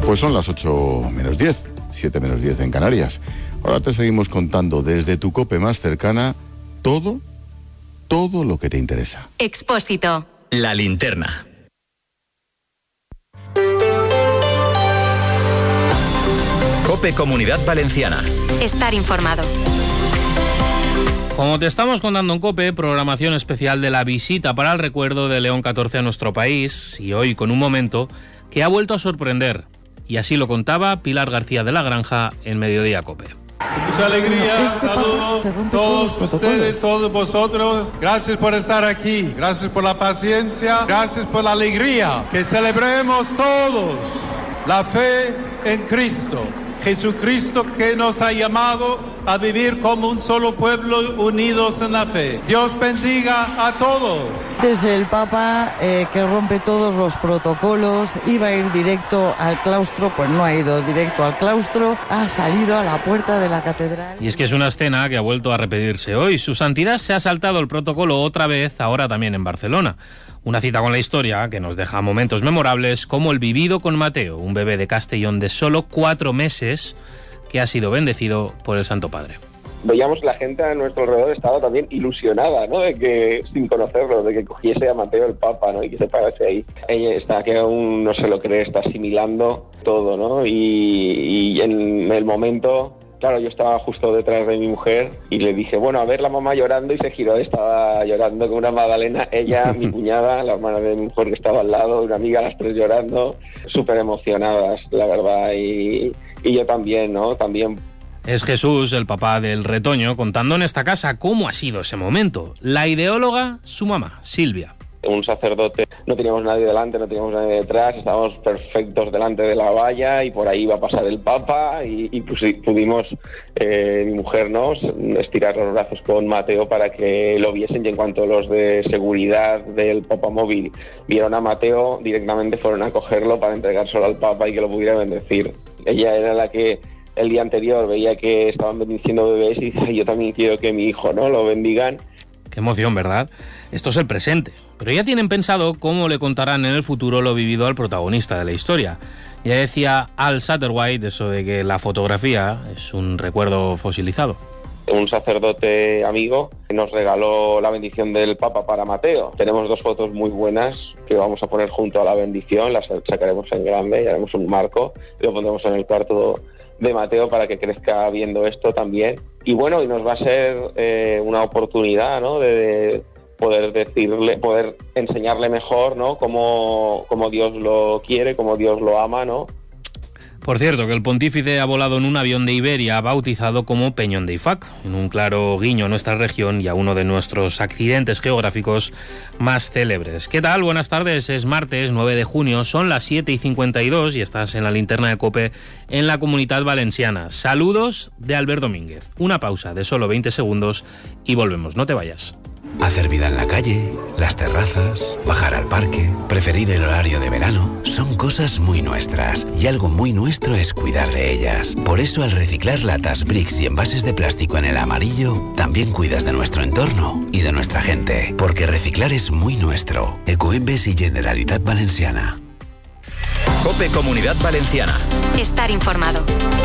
Pues son las 8 menos 10, 7 menos 10 en Canarias. Ahora te seguimos contando desde tu COPE más cercana todo lo que te interesa. Expósito. La linterna. COPE Comunidad Valenciana. Estar informado. Como te estamos contando en COPE, programación especial de la visita para el recuerdo de León XIV a nuestro país, y hoy con un momento que ha vuelto a sorprender, y así lo contaba Pilar García de la Granja en Mediodía COPE. Mucha alegría, saludos a todos ustedes, todos vosotros. Gracias por estar aquí, gracias por la paciencia, gracias por la alegría. Que celebremos todos la fe en Cristo. Jesucristo que nos ha llamado a vivir como un solo pueblo unidos en la fe. Dios bendiga a todos. Este es el Papa que rompe todos los protocolos, iba a ir directo al claustro, pues no ha ido directo al claustro, ha salido a la puerta de la catedral. Y es que es una escena que ha vuelto a repetirse hoy. Su santidad se ha saltado el protocolo otra vez, ahora también en Barcelona. Una cita con la historia que nos deja momentos memorables como el vivido con Mateo, un bebé de Castellón de solo 4 meses que ha sido bendecido por el Santo Padre. Veíamos la gente a nuestro alrededor estaba también ilusionada, ¿no? De que, sin conocerlo, de que cogiese a Mateo el Papa, ¿no? Y que se parase ahí. Ella está que aún no se lo cree, está asimilando todo, ¿no? Y en el momento... Claro, yo estaba justo detrás de mi mujer y le dije, bueno, a ver la mamá llorando, y se giró, estaba llorando con una magdalena, ella, mi cuñada, la hermana de mi mujer que estaba al lado, una amiga, las tres llorando, súper emocionadas, la verdad, y yo también, ¿no? También. Es Jesús, el papá del retoño, contando en esta casa cómo ha sido ese momento. La ideóloga, su mamá, Silvia. Un sacerdote, no teníamos nadie delante, no teníamos nadie detrás, estábamos perfectos delante de la valla y por ahí iba a pasar el Papa y pues, pudimos, mi mujer, ¿no?, estirar los brazos con Mateo para que lo viesen, y en cuanto los de seguridad del Papa Móvil vieron a Mateo, directamente fueron a cogerlo para entregárselo al Papa y que lo pudiera bendecir. Ella era la que el día anterior veía que estaban bendiciendo bebés y dice, yo también quiero que mi hijo, ¿no?, lo bendigan. Qué emoción, ¿verdad? Esto es el presente, pero ya tienen pensado cómo le contarán en el futuro lo vivido al protagonista de la historia. Ya decía Al Satterwhite eso de que la fotografía es un recuerdo fosilizado. Un sacerdote amigo nos regaló la bendición del Papa para Mateo. Tenemos 2 fotos muy buenas que vamos a poner junto a la bendición, las sacaremos en grande y haremos un marco y lo pondremos en el cuarto de Mateo para que crezca viendo esto también. Y bueno, y nos va a ser una oportunidad, ¿no?, de poder decirle, poder enseñarle mejor, ¿no?, cómo Dios lo quiere, cómo Dios lo ama, ¿no? Por cierto, que el pontífice ha volado en un avión de Iberia bautizado como Peñón de Ifac, en un claro guiño a nuestra región y a uno de nuestros accidentes geográficos más célebres. ¿Qué tal? Buenas tardes, es martes 9 de junio, son las 7:52 y estás en la linterna de COPE en la Comunidad Valenciana. Saludos de Albert Domínguez. Una pausa de solo 20 segundos y volvemos, no te vayas. Hacer vida en la calle, las terrazas, bajar al parque, preferir el horario de verano, son cosas muy nuestras y algo muy nuestro es cuidar de ellas. Por eso al reciclar latas, bricks y envases de plástico en el amarillo, también cuidas de nuestro entorno y de nuestra gente, porque reciclar es muy nuestro. Ecoembes y Generalitat Valenciana. COPE Comunidad Valenciana. Estar informado.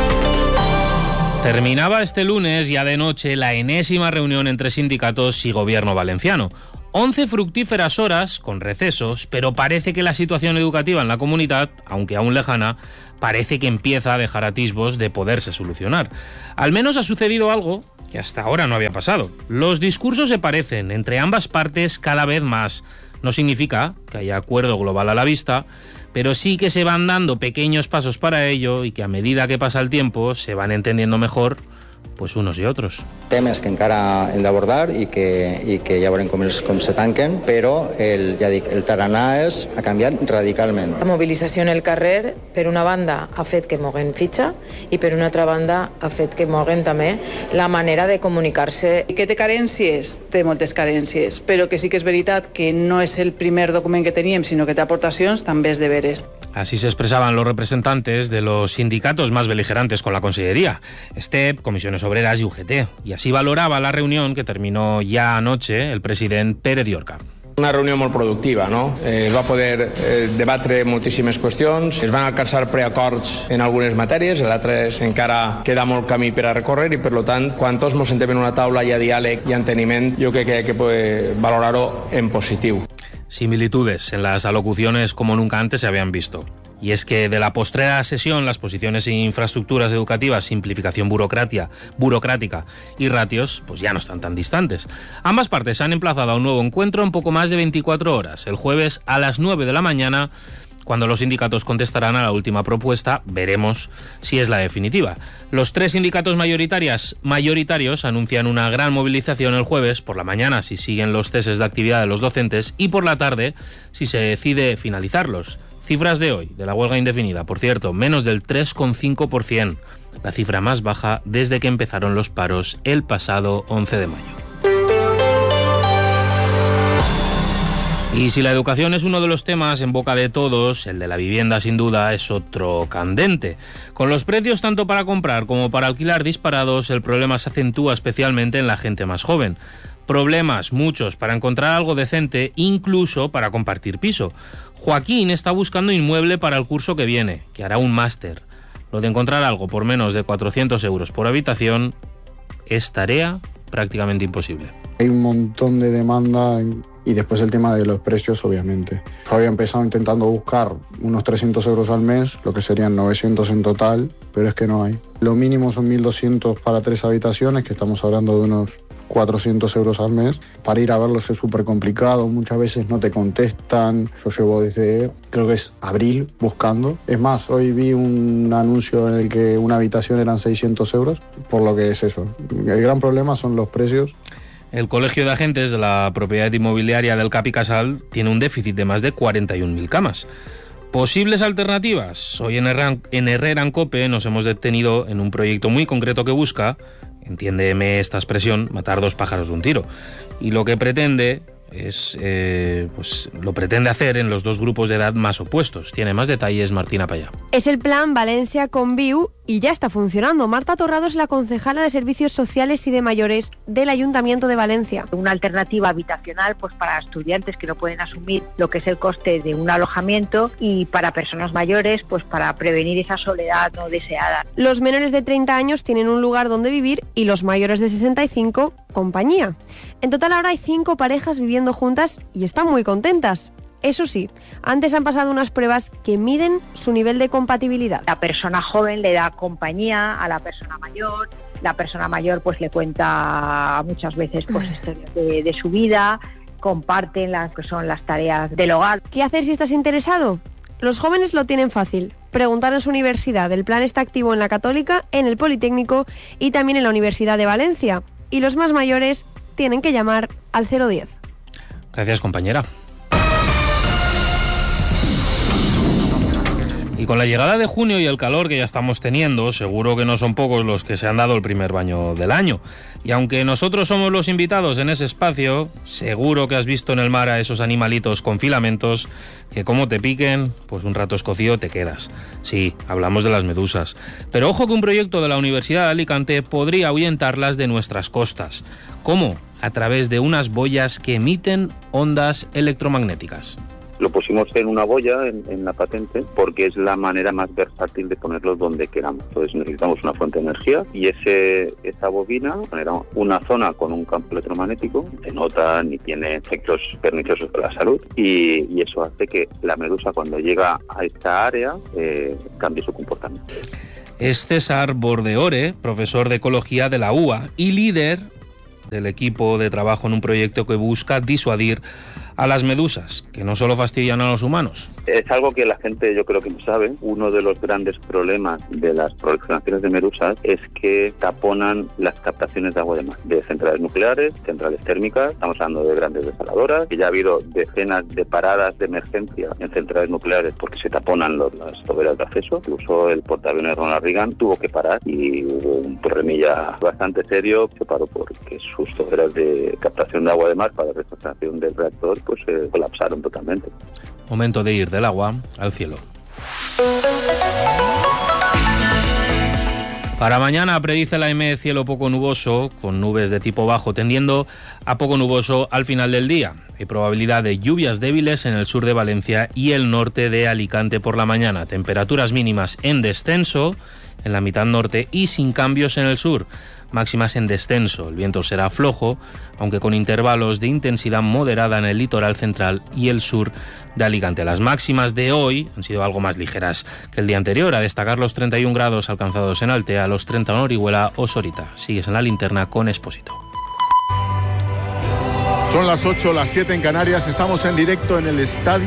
Terminaba este lunes, ya de noche, la enésima reunión entre sindicatos y gobierno valenciano. 11 fructíferas horas, con recesos, pero parece que la situación educativa en la comunidad, aunque aún lejana, parece que empieza a dejar atisbos de poderse solucionar. Al menos ha sucedido algo que hasta ahora no había pasado. Los discursos se parecen entre ambas partes cada vez más. No significa que haya acuerdo global a la vista, pero sí que se van dando pequeños pasos para ello y que a medida que pasa el tiempo se van entendiendo mejor pues unos i altres. Temes que encara hem d'abordar i que ja veurem com se tanquen, però el tarannà ha canviat radicalment. La mobilització en el carrer, per una banda, ha fet que moguen fitxa i per una altra banda ha fet que moguen també la manera de comunicar-se. Que té carències, té moltes carències, però que sí que és veritat que no és el primer document que teníem, sinó que té aportacions, també és de veres. Así se expresaban los representantes de los sindicatos más beligerantes con la Consellería, STEP, Comisiones Obreras y UGT. Y así valoraba la reunión que terminó ya anoche el presidente Pere Diorca. Una reunió molt productiva, no? Es va poder debatre moltíssimes qüestions, es van alcançar preacords en algunes matèries, l'altres encara queda molt camí per a recórrer i, per tant, quan tots ens sentem en una taula hi ha diàleg i enteniment, jo crec que hay que valorar-ho en positiu. Similitudes en las alocuciones como nunca antes se habían visto. Y es que de la postrera sesión, las posiciones en infraestructuras educativas, simplificación burocrática y ratios, pues ya no están tan distantes. Ambas partes se han emplazado a un nuevo encuentro en poco más de 24 horas, el jueves a las 9 de la mañana, cuando los sindicatos contestarán a la última propuesta. Veremos si es la definitiva. Los 3 sindicatos mayoritarios anuncian una gran movilización el jueves por la mañana si siguen los ceses de actividad de los docentes y por la tarde si se decide finalizarlos. Cifras de hoy, de la huelga indefinida, por cierto, menos del 3,5%, la cifra más baja desde que empezaron los paros el pasado 11 de mayo. Y si la educación es uno de los temas en boca de todos, el de la vivienda sin duda es otro candente. Con los precios tanto para comprar como para alquilar disparados, el problema se acentúa especialmente en la gente más joven. Problemas muchos para encontrar algo decente, incluso para compartir piso. Joaquín está buscando inmueble para el curso que viene, que hará un máster. Lo de encontrar algo por menos de 400 euros por habitación es tarea prácticamente imposible. Hay un montón de demanda y después el tema de los precios, obviamente. Yo había empezado intentando buscar unos 300 euros al mes, lo que serían 900 en total, pero es que no hay. Lo mínimo son 1.200 para 3 habitaciones, que estamos hablando de unos 400 euros al mes. Para ir a verlos es súper complicado, muchas veces no te contestan. Yo llevo desde, creo que es abril, buscando. Es más, hoy vi un anuncio en el que una habitación eran 600 euros, por lo que es eso. El gran problema son los precios. El Colegio de Agentes de la Propiedad Inmobiliaria del Cap y Casal tiene un déficit de más de 41.000 camas. ¿Posibles alternativas? Hoy en Herrera en COPE nos hemos detenido en un proyecto muy concreto que busca, entiéndeme esta expresión, matar 2 pájaros de un tiro. Y lo que pretende es, lo pretende hacer en los 2 grupos de edad más opuestos. Tiene más detalles Martina Payá. Es el plan Valencia Conviu y ya está funcionando. Marta Torrado es la concejala de Servicios Sociales y de Mayores del Ayuntamiento de Valencia. Una alternativa habitacional pues para estudiantes que no pueden asumir lo que es el coste de un alojamiento y para personas mayores pues para prevenir esa soledad no deseada. Los menores de 30 años tienen un lugar donde vivir y los mayores de 65 compañía. En total ahora hay 5 parejas viviendo juntas y están muy contentas. Eso sí, antes han pasado unas pruebas que miden su nivel de compatibilidad. La persona joven le da compañía a la persona mayor pues le cuenta muchas veces pues historias de su vida, comparten las que son las tareas del hogar. ¿Qué hacer si estás interesado? Los jóvenes lo tienen fácil. Preguntar en su universidad. El plan está activo en la Católica, en el Politécnico y también en la Universidad de Valencia. Y los más mayores tienen que llamar al 010. Gracias, compañera. Y con la llegada de junio y el calor que ya estamos teniendo, seguro que no son pocos los que se han dado el primer baño del año. Y aunque nosotros somos los invitados en ese espacio, seguro que has visto en el mar a esos animalitos con filamentos que como te piquen, pues un rato escocido te quedas. Sí, hablamos de las medusas. Pero ojo que un proyecto de la Universidad de Alicante podría ahuyentarlas de nuestras costas. ¿Cómo? A través de unas boyas que emiten ondas electromagnéticas. Lo pusimos en una boya, en la patente, porque es la manera más versátil de ponerlo donde queramos. Entonces necesitamos una fuente de energía y esa bobina genera una zona con un campo electromagnético, no nota ni tiene efectos perniciosos para la salud y eso hace que la medusa cuando llega a esta área cambie su comportamiento. Es César Bordeore, profesor de Ecología de la UA y líder del equipo de trabajo en un proyecto que busca disuadir a las medusas, que no solo fastidian a los humanos. Es algo que la gente yo creo que no sabe. Uno de los grandes problemas de las proliferaciones de medusas es que taponan las captaciones de agua de mar, de centrales nucleares, centrales térmicas, estamos hablando de grandes desaladoras, que ya ha habido decenas de paradas de emergencia en centrales nucleares porque se taponan las toberas de acceso. Incluso el portaaviones Ronald Reagan tuvo que parar y hubo un problemilla bastante serio, se paró porque sus toberas de captación de agua de mar para la refrigeración del reactor pues colapsaron totalmente. Momento de ir del agua al cielo. Para mañana predice la EME cielo poco nuboso, con nubes de tipo bajo tendiendo a poco nuboso al final del día. Hay probabilidad de lluvias débiles en el sur de Valencia y el norte de Alicante por la mañana. Temperaturas mínimas en descenso en la mitad norte y sin cambios en el sur. Máximas en descenso. El viento será flojo, aunque con intervalos de intensidad moderada en el litoral central y el sur de Alicante. Las máximas de hoy han sido algo más ligeras que el día anterior, a destacar los 31 grados alcanzados en Altea, los 30 en Orihuela o Sorita. Sigues en la linterna con Expósito. Son las 8, las 7 en Canarias, estamos en directo en el estadio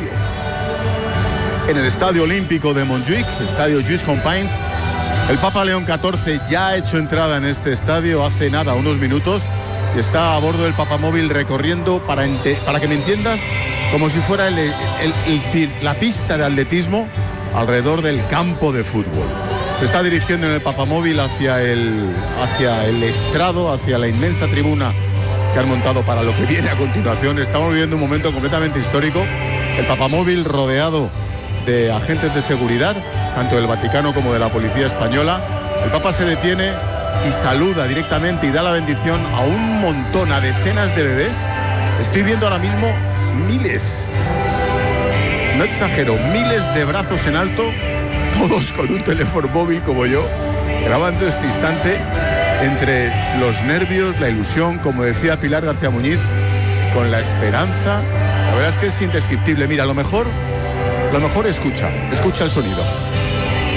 olímpico de Montjuic, estadio Lluís Companys. El Papa León XIV ya ha hecho entrada en este estadio hace nada, unos minutos, y está a bordo del papamóvil recorriendo, para que me entiendas, como si fuera la pista de atletismo alrededor del campo de fútbol. Se está dirigiendo en el papamóvil hacia el estrado, hacia la inmensa tribuna que han montado para lo que viene a continuación. Estamos viviendo un momento completamente histórico. El papamóvil rodeado de agentes de seguridad, tanto del Vaticano como de la Policía Española. El Papa se detiene y saluda directamente y da la bendición a un montón, a decenas de bebés. Estoy viendo ahora mismo miles, no exagero, miles de brazos en alto, todos con un teléfono móvil como yo, grabando este instante entre los nervios, la ilusión, como decía Pilar García Muñiz, con la esperanza. La verdad es que es indescriptible. Mira, a lo mejor escucha el sonido.